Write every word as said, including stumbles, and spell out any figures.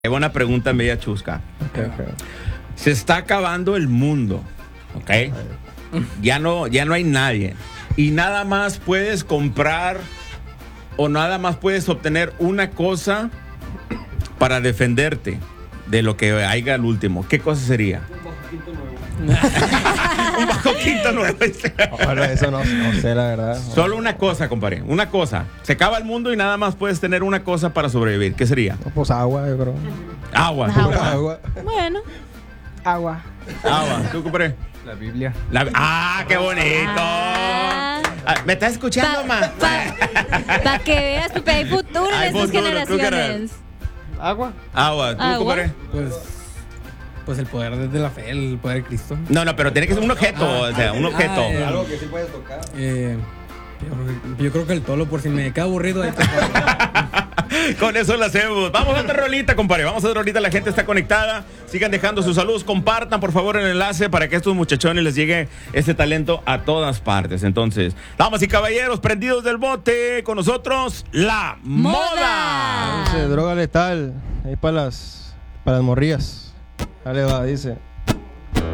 Qué buena pregunta media chusca. Okay, okay. Se está acabando el mundo, ¿ok? Ya no, ya no hay nadie. Y nada más puedes comprar o nada más puedes obtener una cosa para defenderte de lo que haya al último. ¿Qué cosa sería? Un bajo quinto nuevo. Bueno, eso no, no sé, la verdad. Solo una cosa, compadre. Una cosa. Se acaba el mundo y nada más puedes tener una cosa para sobrevivir. ¿Qué sería? No, pues agua, yo creo. Agua. ¿Tú, Agua. compadre? Agua. Bueno. Agua. Agua. ¿Tú, compadre? La Biblia. La- ¡Ah, qué bonito! Ah. Ah, ¿me estás escuchando, ma? Para pa que veas, Pepe, hay futuro en Hay estas futuro, ¿tú qué generaciones. Agua. Agua. ¿Tú, Agua. compadre? Pues, pues el poder de la fe, el poder de Cristo. No, no, pero tiene que ser un objeto, o sea, un objeto. Ah, eh, Algo que sí puedes tocar. Eh, yo, creo que- yo creo que el tolo, por si me queda aburrido, ahí te Con eso lo hacemos. Vamos a otra rolita, compadre. Vamos a otra rolita. La gente está conectada. Sigan dejando sus saludos. Compartan, por favor, el enlace para que a estos muchachones les llegue este talento a todas partes. Entonces, damas y caballeros, prendidos del bote, con nosotros, la moda. Moda. Dice, droga letal. Ahí para las, para las morrillas. Dale va, dice.